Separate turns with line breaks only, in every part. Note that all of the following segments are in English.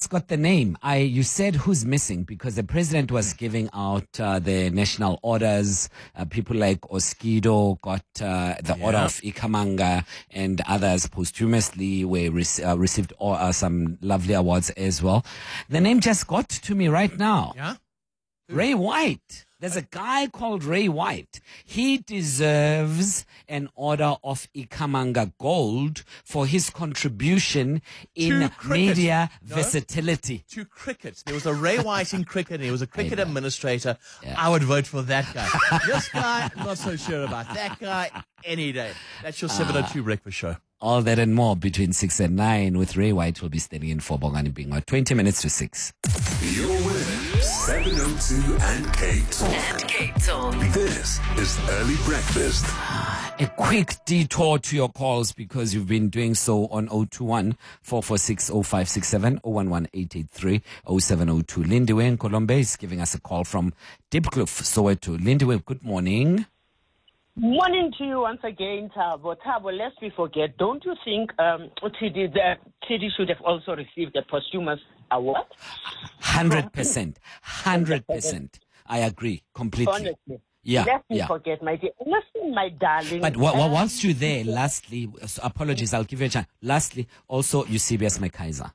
just got the name. You said who's missing because the president was giving out the national orders. People like Oskido got the Order of Ikamanga, and others posthumously received some lovely awards as well. The name just got to me right now.
Yeah?
Ray White. There's a guy called Ray White. He deserves an Order of Ikamanga Gold for his contribution in media versatility.
To cricket. There was a Ray White in cricket, and he was a cricket administrator. Yeah. I would vote for that guy. This guy, I'm not so sure about. That guy, any day. That's your 702 breakfast show.
All that and more between 6 and 9 with Ray White will be standing in for Bongani Bingwa. 20 minutes to 6.
You're with 702 and Cape Talk. This is Early Breakfast.
A quick detour to your calls because you've been doing so on 021 446 0567 011 883 0702. Lindiwe in Colombe is giving us a call from Diepkloof, Soweto. Lindiwe, good morning.
Morning to you once again, Thabo. Thabo, lest we forget, don't you think TD should have also received a posthumous award?
100%. 100%. I agree completely.
Honestly.
Yeah.
Let me forget, my dear. Listen, my darling.
But whilst you're there, lastly, apologies, I'll give you a chance. Lastly, also Eusebius McKaiser.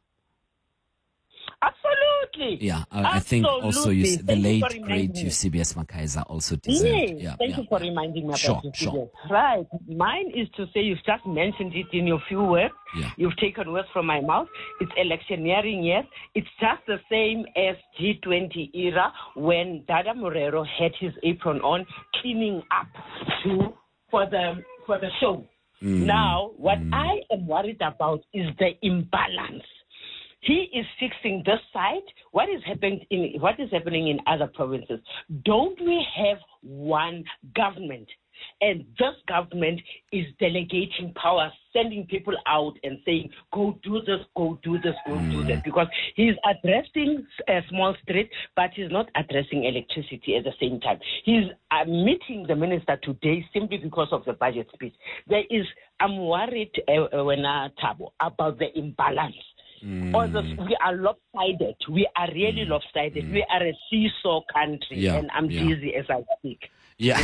Absolutely.
Yeah, I think also the late, great Eusebius McKaiser also deserved.
Yes, thank you for reminding me about Eusebius. Sure. Right. Mine is to say, you've just mentioned it in your few words.
Yeah.
You've taken words from my mouth. It's electioneering, yes. It's just the same as G20 era when Dada Morero had his apron on, cleaning up for the show. Now, what I am worried about is the imbalance. He is fixing this side. What is happening in other provinces? Don't we have one government? And this government is delegating power, sending people out and saying, go do this, go do this, go do that. Because he's addressing a small street, but he's not addressing electricity at the same time. He's meeting the minister today simply because of the budget speech. I'm worried, Thabo, about the imbalance. We are lopsided. We are really lopsided. We are a seesaw country, and I'm dizzy as I speak.
Yeah.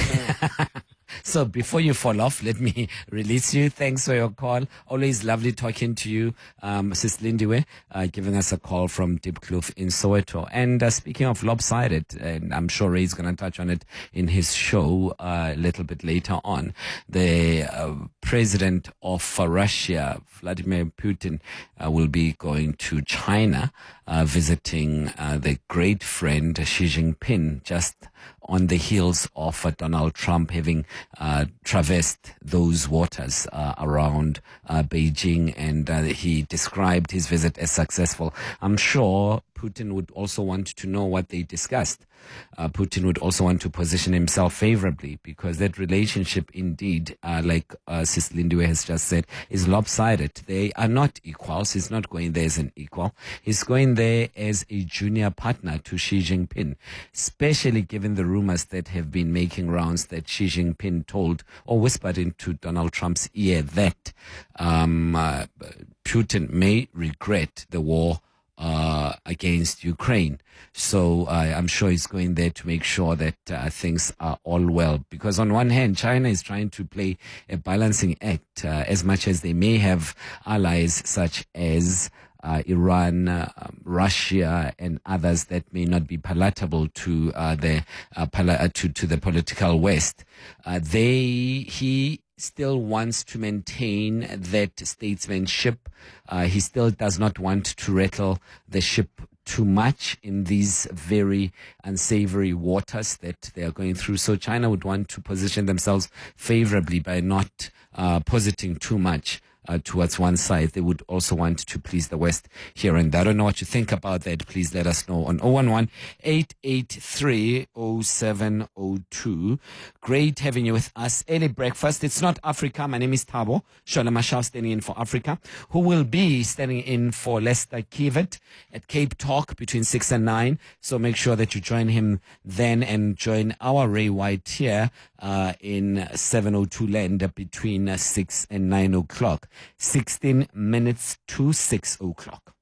So before you fall off, let me release you. Thanks for your call. Always lovely talking to you, Sis Lindiwe, giving us a call from Diepkloof in Soweto. And speaking of lopsided, and I'm sure Ray's going to touch on it in his show a little bit later on, the president of Russia, Vladimir Putin, will be going to China, visiting the great friend Xi Jinping, just on the heels of Donald Trump having traversed those waters around Beijing, and he described his visit as successful. I'm sure Putin would also want to know what they discussed. Putin would also want to position himself favorably because that relationship indeed, like Sis Lindiwe has just said, is lopsided. They are not equals. He's not going there as an equal. He's going there as a junior partner to Xi Jinping, especially given the rumors that have been making rounds that Xi Jinping told or whispered into Donald Trump's ear that Putin may regret the war against Ukraine. So I'm sure he's going there to make sure that things are all well. Because on one hand, China is trying to play a balancing act, as much as they may have allies such as Iran, Russia, and others that may not be palatable to the political West. He still wants to maintain that statesmanship. He still does not want to rattle the ship too much in these very unsavory waters that they are going through. So China would want to position themselves favorably by not positing too much towards one side. They would also want to please the West here and there. I don't know what you think about that. Please let us know on 011-883-0702. Great having you with us. Early breakfast. It's not Africa. My name is Thabo Shola Mashao, standing in for Africa, who will be standing in for Lester Kivet at Cape Talk between 6 and 9. So make sure that you join him then and join our Ray White here in 702 land between 6 and 9 o'clock. 16 minutes to 6 o'clock.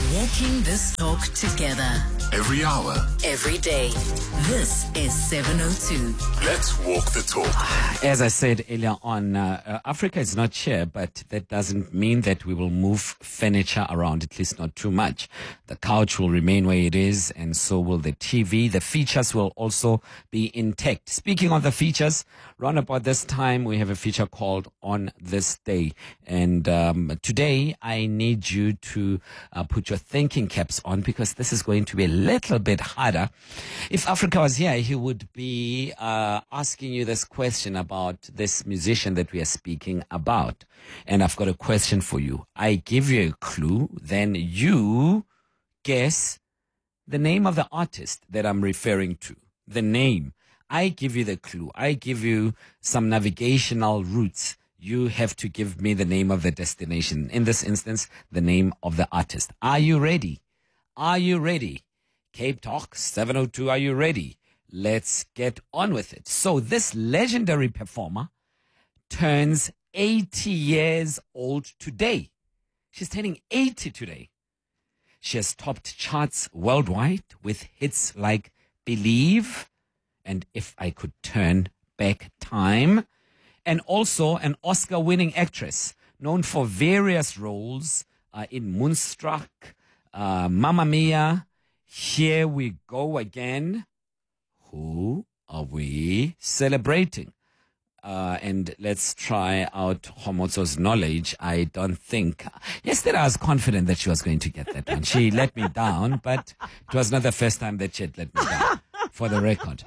Walking this talk together.
Every hour.
Every day. This is 702.
Let's walk the talk.
As I said earlier on, Africa is not here, but that doesn't mean that we will move furniture around, at least not too much. The couch will remain where it is, and so will the TV. The features will also be intact. Speaking of the features, round about this time, we have a feature called On This Day. And today, I need you to put your thinking caps on, because this is going to be a little bit harder. If Africa was here, he would be asking you this question about this musician that we are speaking about. And I've got a question for you. I give you a clue, then you guess the name of the artist that I'm referring to. The name. I give you the clue. I give you some navigational routes. You have to give me the name of the destination. In this instance, the name of the artist. Are you ready? Are you ready? Cape Talk 702, are you ready? Let's get on with it. So this legendary performer turns 80 years old today. She's turning 80 today. She has topped charts worldwide with hits like Believe and If I Could Turn Back Time, and also an Oscar-winning actress known for various roles in Moonstruck, Mamma Mia, Here We Go Again. Who are we celebrating? And let's try out Homotso's knowledge. I don't think... Yesterday I was confident that she was going to get that one. She let me down, but it was not the first time that she had let me down, for the record.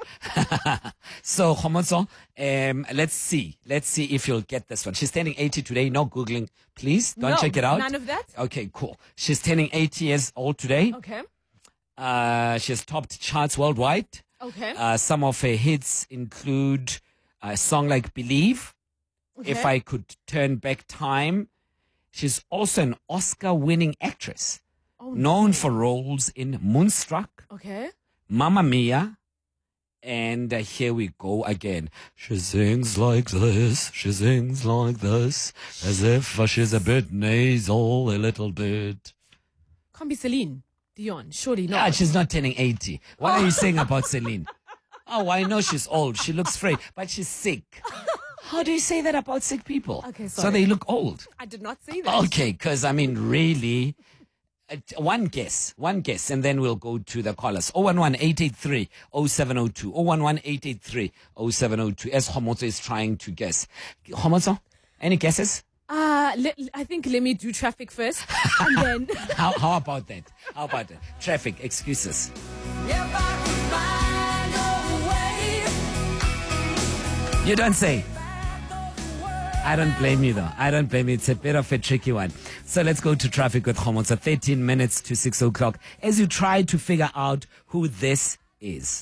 So, Homotso, let's see. Let's see if you'll get this one. She's turning 80 today. No Googling, please. Don't check it out.
None of that?
Okay, cool. She's turning 80 years old today.
Okay.
She has topped charts worldwide.
Okay.
Some of her hits include a song like Believe,
Okay.
If I Could Turn Back Time. She's also an Oscar-winning actress, known for roles in Moonstruck,
Okay.
Mamma Mia, and Here We Go Again. She sings like this, she sings like this, as if she's a bit nasal, a little bit.
Can't be Celine Dion. Surely not.
Ah, she's not turning 80. What are you saying about Celine? Oh, I know she's old. She looks frail, but she's sick. How do you say that about sick people?
Okay,
So
sorry.
they look old.
I did not say that.
Okay, because I mean, really, one guess, and then we'll go to the callers. 011-883-0702, 011-883-0702, as Homotso is trying to guess. Homotso, any guesses?
I think let me do traffic first, and then...
How about that? How about that? Traffic, excuses. You don't say. I don't blame you, though. I don't blame you. It's a bit of a tricky one. So let's go to traffic with Homotso. 13 minutes to 6 o'clock as you try to figure out who this is.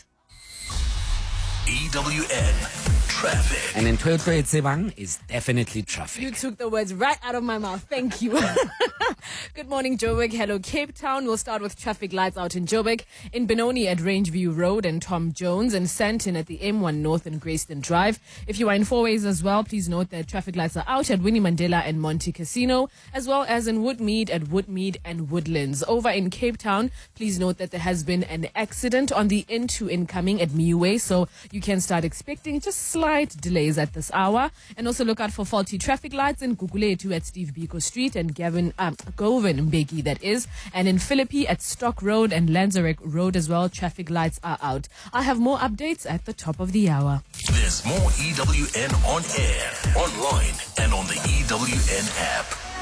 EWN Traffic.
And in Twelkwe Tsebang is definitely traffic.
You took the words right out of my mouth. Thank you. Good morning, Joburg. Hello, Cape Town. We'll start with traffic lights out in Joburg, in Benoni at Rangeview Road and Tom Jones, and Santon at the M1 North and Grayston Drive. If you are in Fourways as well, please note that traffic lights are out at Winnie Mandela and Monte Casino, as well as in Woodmead at Woodmead and Woodlands. Over in Cape Town, please note that there has been an accident on the N2 incoming at Miwe, so you can start expecting just slight delays at this hour. And also look out for faulty traffic lights in Guguletu at Steve Biko Street and Govan Mbeki, that is. And in Philippi at Stock Road and Lanzarek Road as well, traffic lights are out. I have more updates at the top of the hour.
There's more EWN on air, online, and on the EWN app.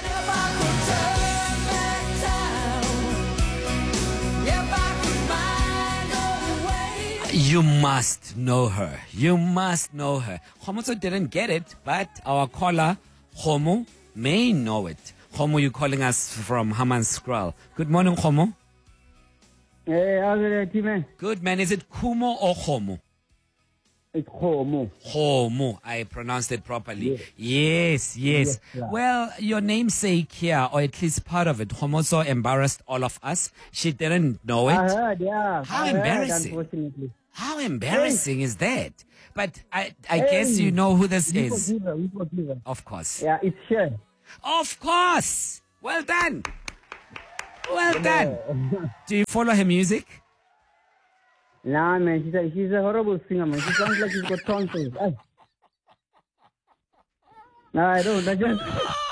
You must know her. You must know her. Homotso didn't get it, but our caller, Homo, may know it. Homo, you're calling us from Hammanskraal. Good morning, Homo.
Hey, how's it, man?
Good, man. Is it Kumo or Homo?
It's Homo.
Homo. I pronounced it properly. Yes.
Yes,
Well, your namesake here, or at least part of it, Homotso embarrassed all of us. She didn't know it.
I heard, yeah.
How
I heard,
embarrassing.
unfortunately.
How embarrassing is that? But I guess you know who this
We
is.
forgive her.
Of course.
Yeah, it's Sher.
Of course. Well done. Well done. Do you follow her music?
Nah, man, she's a horrible singer, man. She sounds like she's got tonsils. Ay. No, I don't. I just...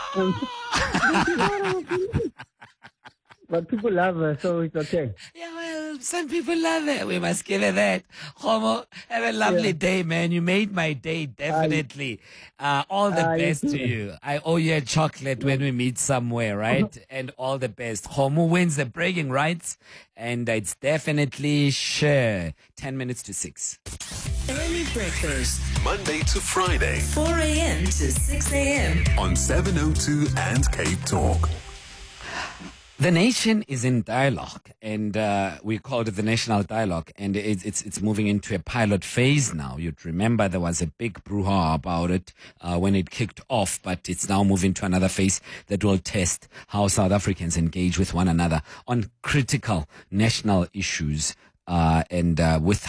but people love her, so it's okay.
Yeah, well, some people love it. We must give her that. Homo, have a lovely day, man. You made my day, definitely. All the best to you. I owe you a chocolate when we meet somewhere, right? And all the best. Homo wins the bragging rights, and it's definitely sure. 10 minutes to 6.
Early breakfast,
Monday to Friday
4 a.m. to 6 a.m.
on 702 and Cape Talk.
The nation is in dialogue, and we called it the National Dialogue, and it's moving into a pilot phase now. You'd remember there was a big brouhaha about it when it kicked off, but it's now moving to another phase that will test how South Africans engage with one another on critical national issues. And with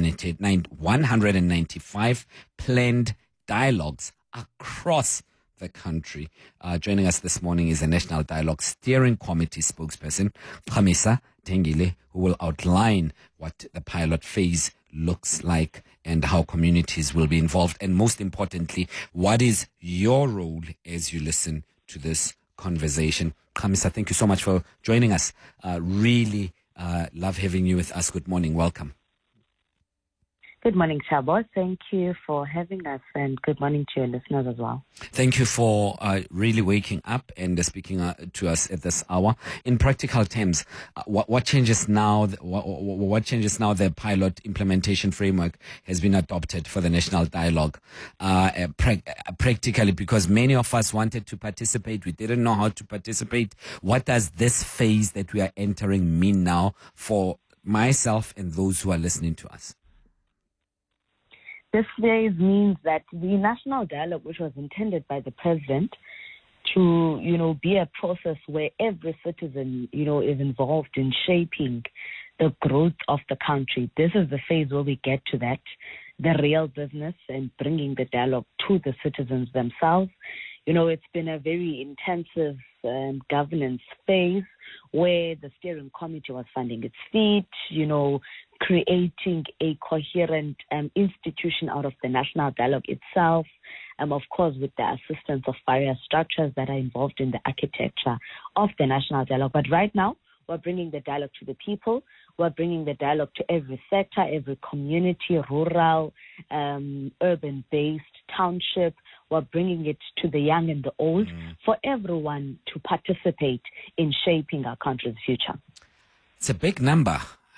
195 planned dialogues across the country. Joining us this morning is the National Dialogue Steering Committee spokesperson, Khamisa Tengile, who will outline what the pilot phase looks like and how communities will be involved. And most importantly, what is your role as you listen to this conversation? Khamisa, thank you so much for joining us. Really love having you with us. Good morning. Welcome.
Good morning, Chabo. Thank you for having us, and good morning to your listeners as well.
Thank you for really waking up and speaking to us at this hour. In practical terms, what changes now? What changes now? The pilot implementation framework has been adopted for the National Dialogue. Practically, because many of us wanted to participate, we didn't know how to participate. What does this phase that we are entering mean now for myself and those who are listening to us?
This phase means that the national dialogue, which was intended by the president to, be a process where every citizen, is involved in shaping the growth of the country. This is the phase where we get to that, the real business and bringing the dialogue to the citizens themselves. It's been a very intensive governance phase where the steering committee was finding its feet, creating a coherent institution out of the national dialogue itself, of course, with the assistance of various structures that are involved in the architecture of the national dialogue. But right now, we're bringing the dialogue to the people. We're bringing the dialogue to every sector, every community, rural, urban-based, township. We're bringing it to the young and the old for everyone to participate in shaping our country's future.
It's a big number,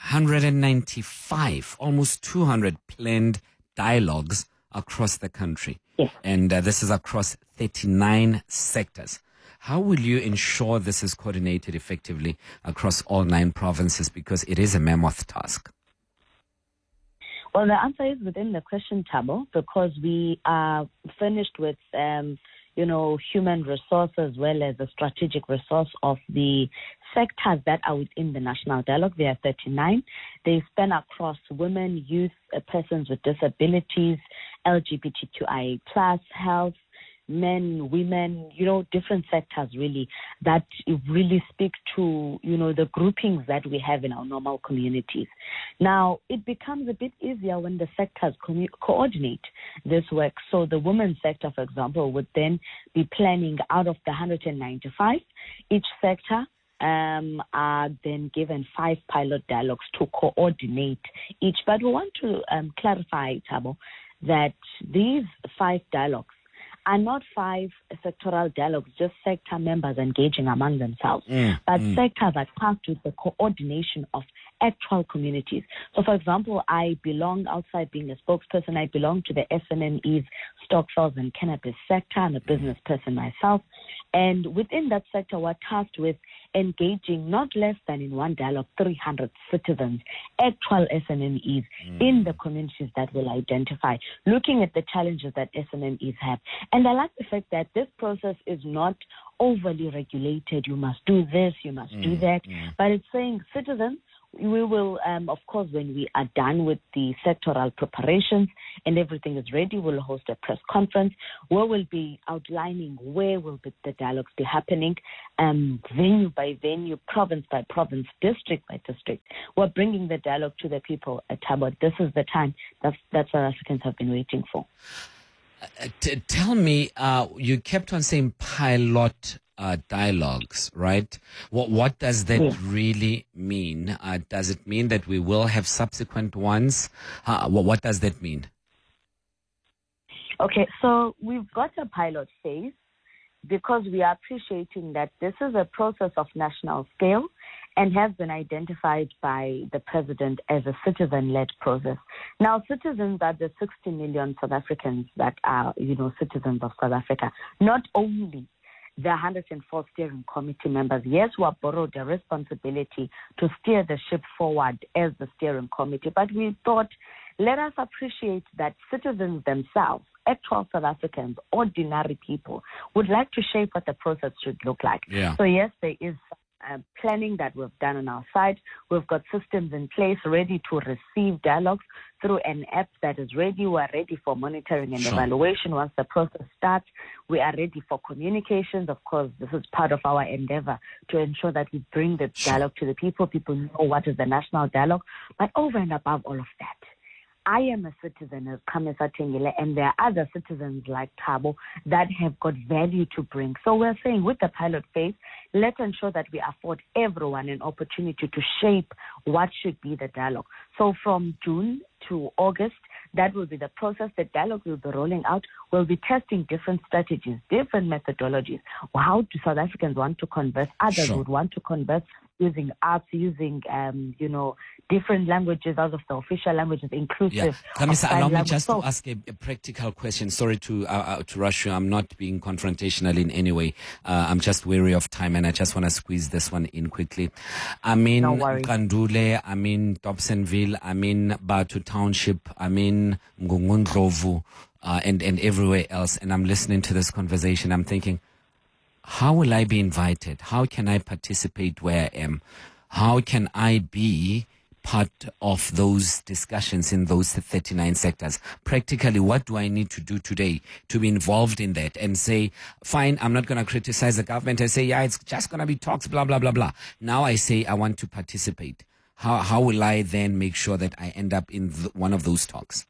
195, almost 200 planned dialogues across the country.
Yes.
And this is across 39 sectors. How will you ensure this is coordinated effectively across all 9 provinces? Because it is a mammoth task.
Well, the answer is within the question, Thabo, because we are finished with, human resource as well as the strategic resource of the sectors that are within the national dialogue. There are 39. They span across women, youth, persons with disabilities, LGBTQIA+, health, men, women, different sectors really that really speak to, the groupings that we have in our normal communities. Now, it becomes a bit easier when the sectors coordinate this work. So the women's sector, for example, would then be planning out of the 195. Each sector are then given 5 pilot dialogues to coordinate each. But we want to clarify, Thabo, that these 5 dialogues are not 5 sectoral dialogues, just sector members engaging among themselves, but sectors are tasked with the coordination of actual communities. So, for example, I belong, outside being a spokesperson, I belong to the SMME's stock sales and cannabis sector. I'm a business person myself. And within that sector, we're tasked with engaging not less than in one dialogue 300 citizens, actual SMMEs in the communities that we'll identify, looking at the challenges that SMMEs have. And I like the fact that this process is not overly regulated. You must do this, you must do that. But it's saying, citizens, we will, of course, when we are done with the sectoral preparations and everything is ready, we'll host a press conference where we'll be outlining where will the dialogues be happening, venue by venue, province by province, district by district. We're bringing the dialogue to the people at Thabo. This is the time that South Africans have been waiting for.
Tell me, you kept on saying pilot dialogues, right? What does that really mean? Does it mean that we will have subsequent ones? What does that mean?
Okay, so we've got a pilot phase because we are appreciating that this is a process of national scale and has been identified by the president as a citizen-led process. Now, citizens are the 60 million South Africans that are, citizens of South Africa, not only the 104 steering committee members, yes, who are borrowed a responsibility to steer the ship forward as the steering committee, but we thought, let us appreciate that citizens themselves, actual South Africans, ordinary people, would like to shape what the process should look like.
Yeah.
So yes, there is planning that we've done on our side. We've got systems in place ready to receive dialogues through an app that is ready. We are ready for monitoring and evaluation. Once the process starts, we are ready for communications. Of course, this is part of our endeavor to ensure that we bring the dialogue to the people. People know what is the national dialogue. But over and above all of that, I am a citizen of Kamisa Tengile, and there are other citizens like Thabo that have got value to bring. So we're saying with the pilot phase, let's ensure that we afford everyone an opportunity to shape what should be the dialogue. So from June to August, that will be the process. The dialogue will be rolling out. We'll be testing different strategies, different methodologies. How do South Africans want to converse? Others would want to converse using arts, using, different languages out of the official languages, inclusive.
Kamisa, allow me just to ask a practical question. Sorry to rush you. I'm not being confrontational in any way. I'm just wary of time, and I just want to squeeze this one in quickly. I'm in Kandule, I'm in Dobsonville, I'm in Batu Township, I'm in Mngungundlovu, and everywhere else, and I'm listening to this conversation. I'm thinking, how will I be invited? How can I participate where I am? How can I be part of those discussions in those 39 sectors? Practically, what do I need to do today to be involved in that and say, fine, I'm not going to criticize the government and say, yeah, it's just going to be talks, blah, blah, blah, blah. Now I say I want to participate. How will I then make sure that I end up in one of those talks?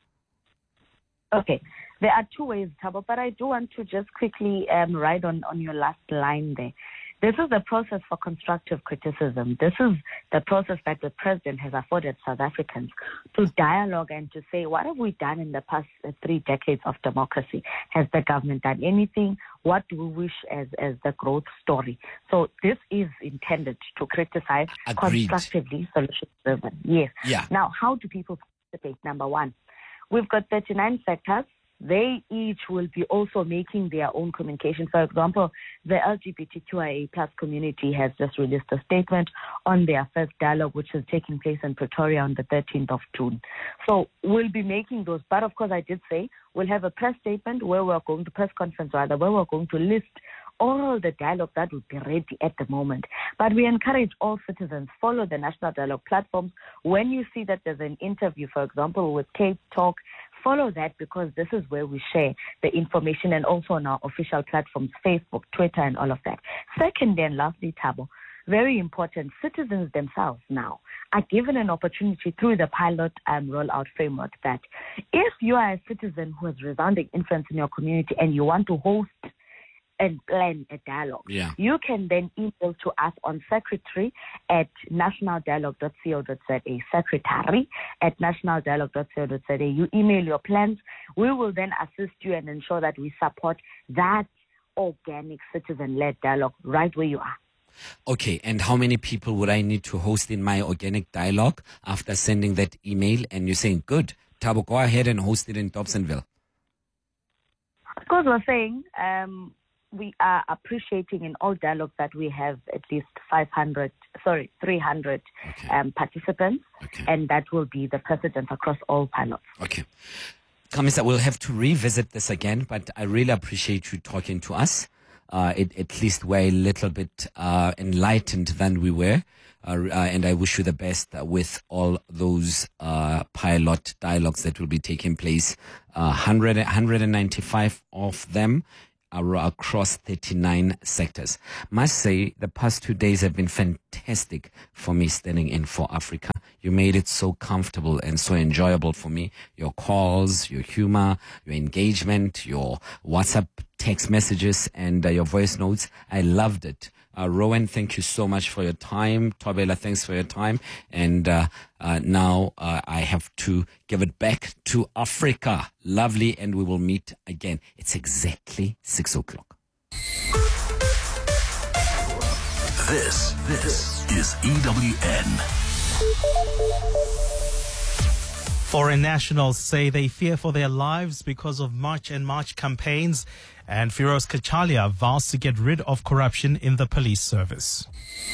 Okay. There are two ways, Thabo, but I do want to just quickly ride on your last line there. This is the process for constructive criticism. This is the process that the president has afforded South Africans to dialogue and to say, what have we done in the past 3 decades of democracy? Has the government done anything? What do we wish as the growth story? So this is intended to criticize constructively, solution-driven. Yes.
Yeah.
Now, how do people participate? Number one, we've got 39 sectors. They each will be also making their own communication. For example, the LGBTQIA+ community has just released a statement on their first dialogue, which is taking place in Pretoria on the 13th of June. So we'll be making those. But of course, I did say we'll have a press statement where we're going to press conference, rather, where we're going to list all the dialogue that would be ready at the moment. But we encourage all citizens, follow the National Dialogue platforms. When you see that there's an interview, for example, with Cape Talk, follow that, because this is where we share the information, and also on our official platforms, Facebook, Twitter, and all of that. Second and lastly, Thabo, very important, citizens themselves now are given an opportunity through the pilot rollout framework that if you are a citizen who has resounding influence in your community and you want to host and plan a dialogue, you can then email to us on secretary@nationaldialogue.co.za, secretary@nationaldialogue.co.za. You email your plans. We will then assist you and ensure that we support that organic citizen-led dialogue right where you are.
Okay, and how many people would I need to host in my organic dialogue after sending that email? And you're saying, good, Thabo, go ahead and host it in Dobsonville.
Of course, we're saying we are appreciating in all dialogues that we have at least 300 participants, and that will be the precedent across all pilots.
Okay. Kamisa, we'll have to revisit this again, but I really appreciate you talking to us. At least we're a little bit enlightened than we were. and I wish you the best with all those pilot dialogues that will be taking place. 195 of them are across 39 sectors. Must say, the past 2 days have been fantastic for me standing in for Africa. You made it so comfortable and so enjoyable for me. Your calls, your humor, your engagement, your WhatsApp text messages, and your voice notes. I loved it. Rowan, thank you so much for your time. Thobela, thanks for your time. And now I have to give it back to Africa. Lovely, and we will meet again. It's exactly 6 o'clock.
This is EWN.
Foreign nationals say they fear for their lives because of March and March campaigns, and Firoz Kachalia vows to get rid of corruption in the police service.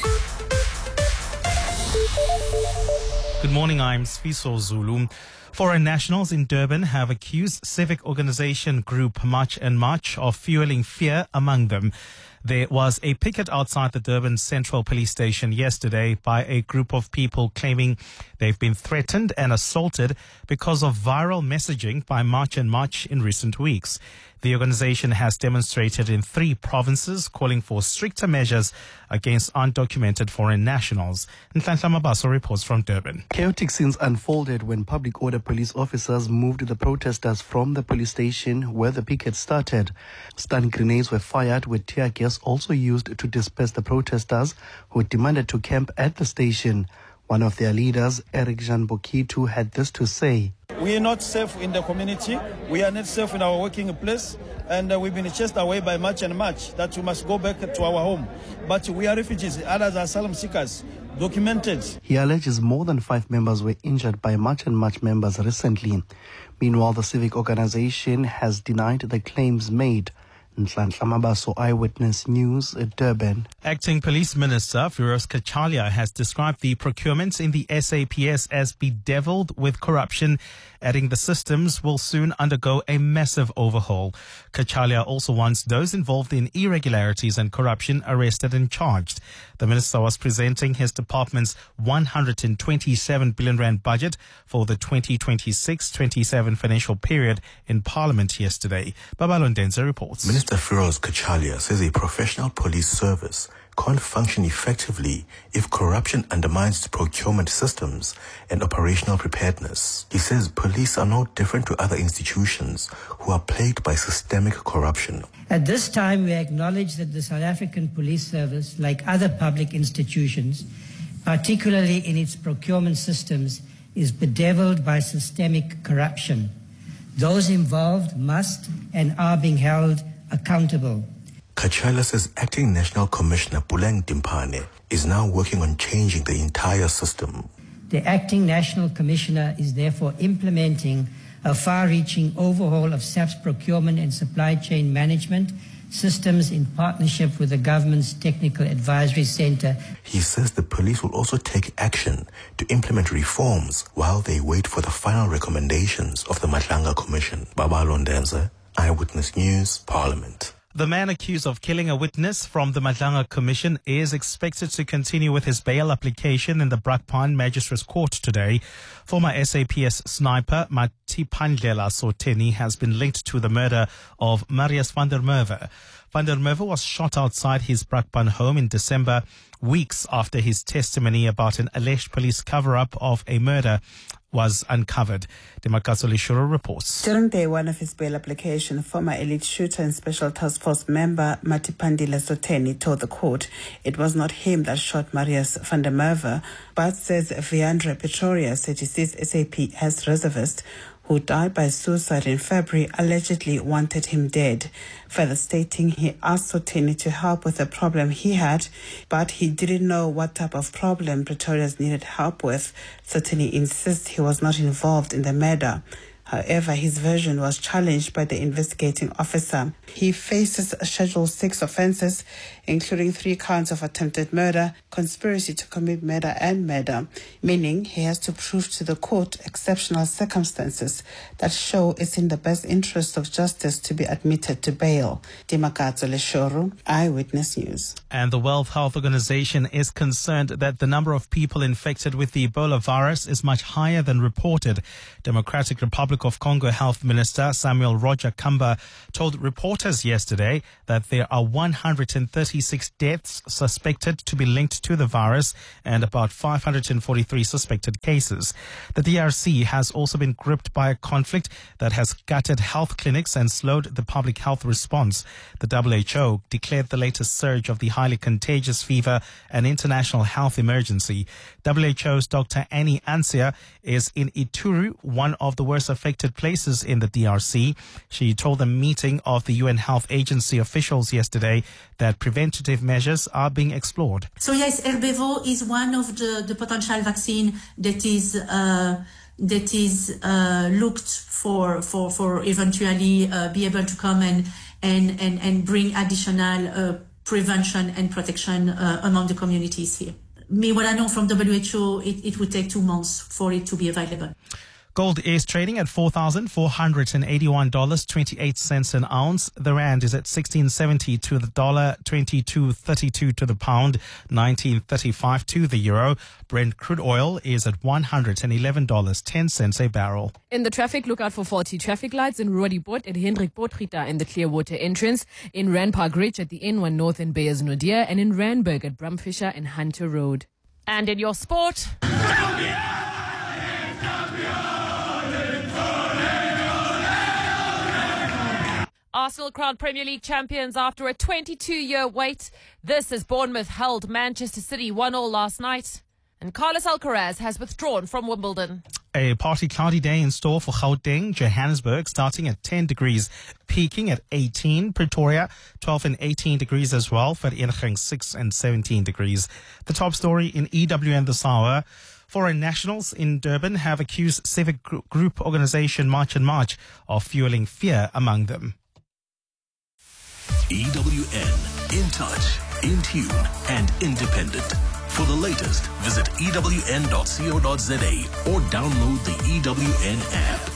Good morning, I'm Sfiso Zulu. Foreign nationals in Durban have accused civic organization group March and March of fueling fear among them. There was a picket outside the Durban Central Police Station yesterday by a group of people claiming they've been threatened and assaulted because of viral messaging by March and March in recent weeks. The organization has demonstrated in 3 provinces calling for stricter measures against undocumented foreign nationals. Nhlanhla Mabaso reports from Durban.
Chaotic scenes unfolded when public order police officers moved the protesters from the police station where the picket started. Stun grenades were fired with tear gas also used to disperse the protesters who demanded to camp at the station. One of their leaders, Eric Jean Bokitu, had this to say.
We are not safe in the community. We are not safe in our working place. And we've been chased away by March and March that we must go back to our home. But we are refugees. Others are asylum seekers, documented.
He alleges more than 5 members were injured by March and March members recently. Meanwhile, the civic organization has denied the claims made. Nhlanhla Mabaso, Eyewitness News, Durban.
Acting Police Minister Firoz Kachalia has described the procurements in the SAPS as bedeviled with corruption, adding the systems will soon undergo a massive overhaul. Kachalia also wants those involved in irregularities and corruption arrested and charged. The minister was presenting his department's 127 billion rand budget for the 2026-27 financial period in Parliament yesterday. Babalo Ndenza reports.
Minister Firoz Kachalia says a professional police service can't function effectively if corruption undermines procurement systems and operational preparedness. He says police are no different to other institutions who are plagued by systemic corruption.
At this time, we acknowledge that the South African Police Service, like other public institutions, particularly in its procurement systems, is bedeviled by systemic corruption. Those involved must and are being held accountable.
Kachalia says Acting National Commissioner Puleng Dimpane is now working on changing the entire system.
The Acting National Commissioner is therefore implementing a far-reaching overhaul of SAP's procurement and supply chain management systems in partnership with the government's Technical Advisory Center.
He says the police will also take action to implement reforms while they wait for the final recommendations of the Madlanga Commission. Babalo Ndenza, Eyewitness News, Parliament.
The man accused of killing a witness from the Madlanga Commission is expected to continue with his bail application in the Brakpan Magistrates Court today. Former SAPS sniper Matipandlela Soteni has been linked to the murder of Marius van der Merwe. Van der Merwe was shot outside his Brakpan home in December, weeks after his testimony about an alleged police cover-up of a murder was uncovered. Demakatso Lishuro reports.
During day one of his bail application, former elite shooter and Special Task Force member Matipandlela Soteni told the court it was not him that shot Marius van der Merwe, but says Viandre Pretorius, 36 SAPS reservist, who died by suicide in February, allegedly wanted him dead, further stating he asked Soteni to help with a problem he had, but he didn't know what type of problem Pretorius needed help with. Soteni insists he was not involved in the murder. However, his version was challenged by the investigating officer. He faces Schedule 6 offences, including 3 counts of attempted murder, conspiracy to commit murder and murder, meaning he has to prove to the court exceptional circumstances that show it's in the best interest of justice to be admitted to bail. Dimakatso Leshoru, Eyewitness News.
And the World Health Organization is concerned that the number of people infected with the Ebola virus is much higher than reported. Democratic Republic of Congo Health Minister Samuel Roger Kamba told reporters yesterday that there are 136 deaths suspected to be linked to the virus and about 543 suspected cases. The DRC has also been gripped by a conflict that has gutted health clinics and slowed the public health response. The WHO declared the latest surge of the highly contagious fever an international health emergency. WHO's Dr. Annie Ansia is in Ituri, one of the worst affected places in the DRC. She told a meeting of the UN Health Agency officials yesterday that preventative measures are being explored.
So yes, Erbevo is one of the potential vaccine that is looked for eventually be able to come and bring additional prevention and protection among the communities here. What I know from WHO, it would take 2 months for it to be available.
Gold is trading at $4,481.28 an ounce. The rand is at 16.70 to the dollar, 22.32 to the pound, 19.35 to the euro. Brent crude oil is at $111.10 a barrel.
In the traffic, look out for faulty traffic lights in Roodepoort at Hendrik Potgieter in the Clearwater entrance, in Randpark Ridge at the N1 North in Beyers Naudé, and in Randburg at Brumfisher and Hunter Road. And in your sport... Arsenal crowned Premier League champions after a 22-year wait. This as Bournemouth held Manchester City 1-1 last night. And Carlos Alcaraz has withdrawn from Wimbledon.
A partly cloudy day in store for Gauteng, Johannesburg, starting at 10 degrees, peaking at 18. Pretoria, 12 and 18 degrees as well. Vereeniging, 6 and 17 degrees. The top story in EWN this hour. Foreign nationals in Durban have accused civic group organization March and March of fueling fear among them.
EWN, in touch, in tune, and independent. For the latest, visit ewn.co.za or download the EWN app.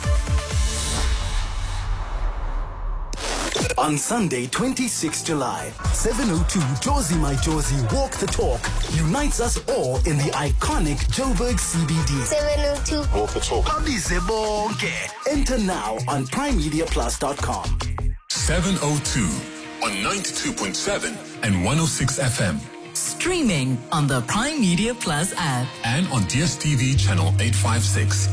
On Sunday, 26 July, 7:02 Josie My Josie Walk the Talk unites us all in the iconic Joburg CBD.
7:02
Walk the Talk. Abize bonke. Enter now on primemediaplus.com.
7:02 on 92.7 and 106 FM.
Streaming on the Prime Media Plus app.
And on DSTV channel 856.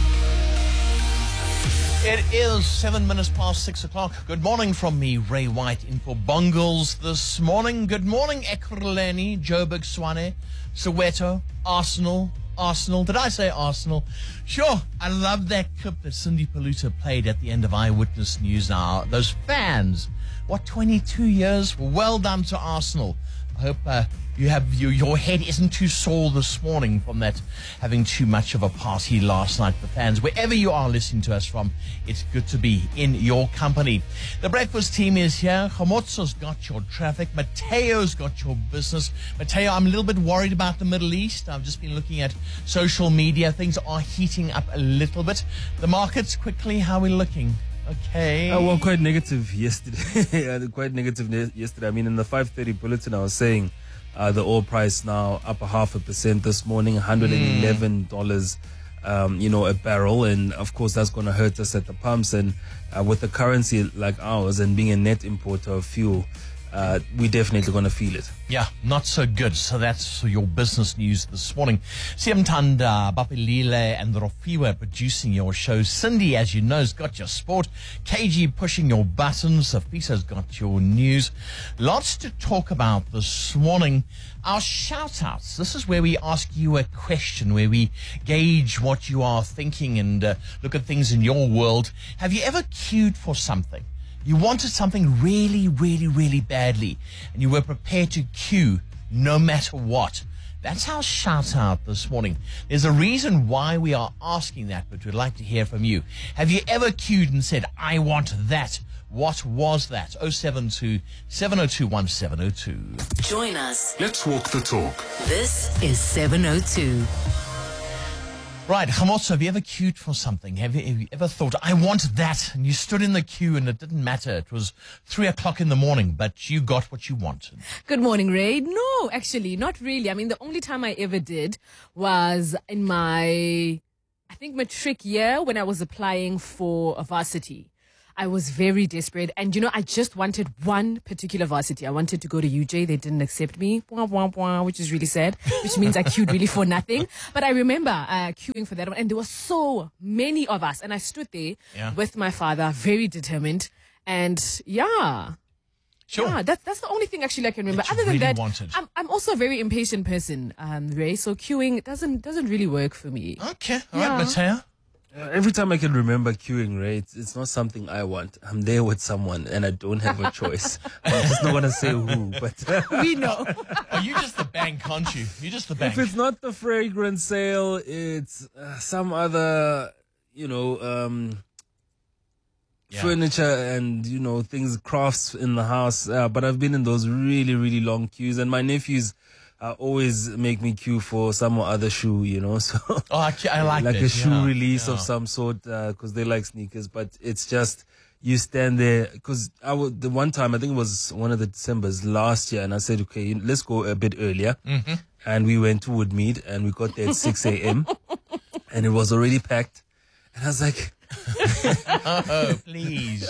It is 7 minutes past 6 o'clock. Good morning from me, Ray White, in for Bongles this morning. Good morning, Ekurhuleni, Joburg, Swane, Soweto, Arsenal. Did I say Arsenal? Sure, I love that clip that Cindy Paluta played at the end of Eyewitness News now. Those fans, 22 years? Well done to Arsenal. I hope you have your head isn't too sore this morning from that having too much of a party last night. The fans, wherever you are listening to us from, it's good to be in your company. The breakfast team is here. Khomotso's got your traffic. Mateo's got your business. Mateo, I'm a little bit worried about the Middle East. I've just been looking at social media. Things are heating up a little bit. The markets, quickly, how are we looking? Okay.
Well, quite negative yesterday. Quite negative yesterday. I mean, in the 5:30 bulletin, I was saying the oil price now up 0.5% this morning, $111, a barrel. And of course, that's going to hurt us at the pumps. And with a currency like ours and being a net importer of fuel, we're definitely going to feel it.
Yeah, not so good. So that's your business news this morning. Siamtanda, Bapilile and Rofiwe producing your show. Cindy, as you know, has got your sport. KG pushing your buttons. Safisa's got your news. Lots to talk about this morning. Our shout-outs. This is where we ask you a question, where we gauge what you are thinking and look at things in your world. Have you ever queued for something? You wanted something really, really, really badly, and you were prepared to queue no matter what. That's our shout out this morning. There's a reason why we are asking that, but we'd like to hear from you. Have you ever queued and said, I want that? What was that? 072 702 1702.
Join us.
Let's walk the talk.
This is 702.
Right, Hamotso, have you ever queued for something? Have you ever thought, I want that? And you stood in the queue and it didn't matter. It was 3 o'clock in the morning, but you got what you wanted.
Good morning, Ray. No, actually, not really. I mean, the only time I ever did was in my, I think, matric year when I was applying for a varsity. I was very desperate. And, I just wanted one particular varsity. I wanted to go to UJ. They didn't accept me, which is really sad, which means I queued really for nothing. But I remember queuing for that one. And there were so many of us. And I stood there with my father, very determined. And,
Sure.
Yeah, that's the only thing actually I can remember. Other than that, I'm also a very impatient person, Ray. So queuing doesn't really work for me.
Okay. All right, Mateo.
Every time I can remember queuing, right, it's not something I want. I'm there with someone and I don't have a choice. I'm just not going to say who, but...
We know.
Oh, you just the bank, aren't you? You're just the bank.
If it's not the fragrance sale, it's some other, furniture and, things, crafts in the house. But I've been in those really, really long queues, and my nephews always make me queue for some or other shoe, so
I like
a shoe release of some sort, because they like sneakers. But it's just, you stand there, because the one time, I think it was one of the Decembers last year, and I said, okay, let's go a bit earlier.
Mm-hmm.
And we went to Woodmead and we got there at 6 a.m. and it was already packed. And I was like,
oh, please.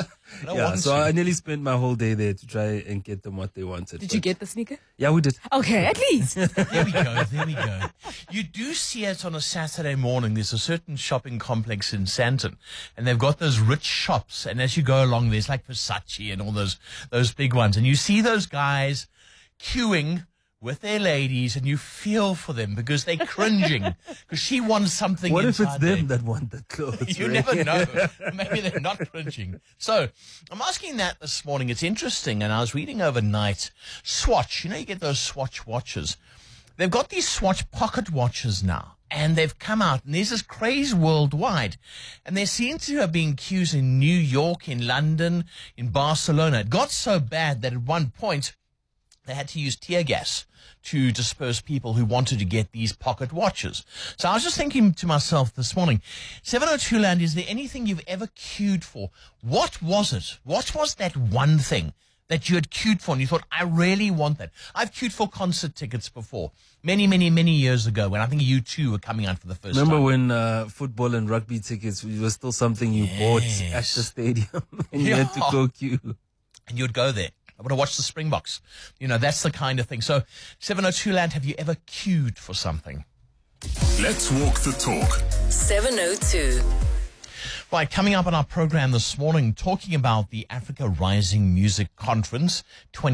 I nearly spent my whole day there to try and get them what they wanted.
Did you get the sneaker?
Yeah, we did.
Okay, at least.
There we go. You do see it on a Saturday morning. There's a certain shopping complex in Sandton, and they've got those rich shops. And as you go along, there's like Versace and all those big ones. And you see those guys queuing with their ladies, and you feel for them because they're cringing because she wants something.
What if it's them
there.
that want the clothes?
You never know. Maybe they're not cringing. So I'm asking that this morning. It's interesting, and I was reading overnight. Swatch, you get those Swatch watches. They've got these Swatch pocket watches now, and they've come out, and there's this craze worldwide. And there seem to have been queues in New York, in London, in Barcelona. It got so bad that at one point they had to use tear gas to disperse people who wanted to get these pocket watches. So I was just thinking to myself this morning, 702 Land, is there anything you've ever queued for? What was it? What was that one thing that you had queued for and you thought, I really want that? I've queued for concert tickets before, many, many, many years ago, when I think U2 were coming out for the first time.
Remember when football and rugby tickets was still something you bought at the stadium and you had to go queue?
And you'd go there. I want to watch the Springboks. That's the kind of thing. So, 702 Land, have you ever queued for something?
Let's walk the talk.
702.
Right, coming up on our program this morning, talking about the Africa Rising Music Conference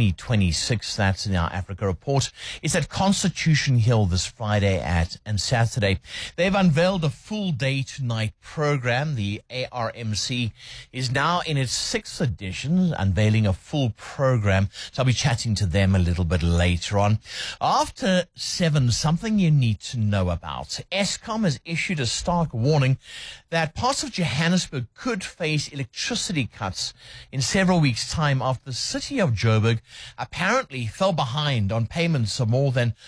2026. That's in our Africa Report. It's at Constitution Hill this Friday and Saturday. They've unveiled a full day to night program. The ARMC is now in its 6th edition, unveiling a full program. So I'll be chatting to them a little bit later on. After 7, something you need to know about. Eskom has issued a stark warning that parts of Johannesburg could face electricity cuts in several weeks' time after the city of Joburg apparently fell behind on payments of more than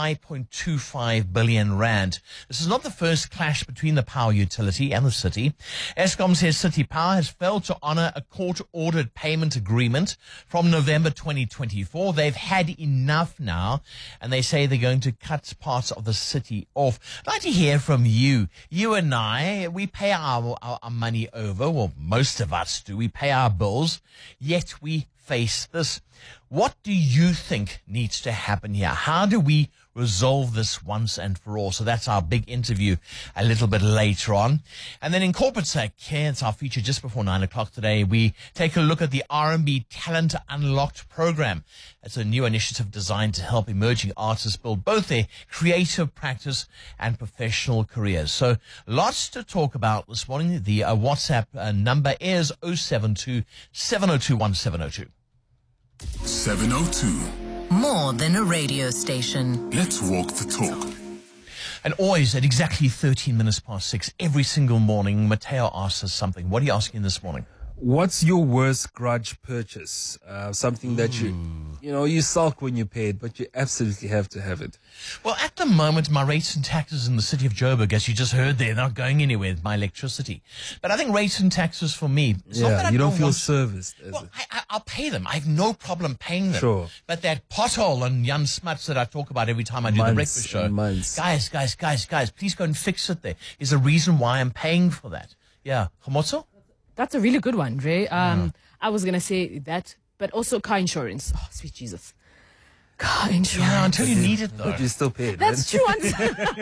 5.25 billion rand. This is not the first clash between the power utility and the city. Eskom says City Power has failed to honor a court-ordered payment agreement from November 2024. They've had enough now, and they say they're going to cut parts of the city off. I'd like to hear from you. You and I, we pay our money over, well, most of us do. We pay our bills, yet we face this. What do you think needs to happen here? How do we resolve this once and for all? So that's our big interview a little bit later on. And then in Corporate Care, it's our feature just before 9 o'clock today. We take a look at the R&B Talent Unlocked program. It's a new initiative designed to help emerging artists build both their creative practice and professional careers. So lots to talk about this morning. The WhatsApp number is 072 702 1702.
702.
more than a radio station.
Let's walk the talk.
And always at exactly 13 minutes past 6, every single morning, Mateo asks us something. What are you asking this morning?
What's your worst grudge purchase? Something that you sulk when you pay it, but you absolutely have to have it.
Well, at the moment, my rates and taxes in the city of Joburg, as you just heard there, they're not going anywhere with my electricity. But I think rates and taxes for me, it's not that I
you don't feel
want-
serviced.
Well, I'll pay them. I have no problem paying them.
Sure.
But that pothole on Jan Smuts that I talk about every time I do the breakfast show, guys, please go and fix it there. Is the reason why I'm paying for that. Yeah. Khomotso?
That's a really good one, Ray. I was going to say that, but also car insurance. Oh, sweet Jesus. Car insurance.
Yeah, until you need it, though.
But you still pay it,
That's
right?
true.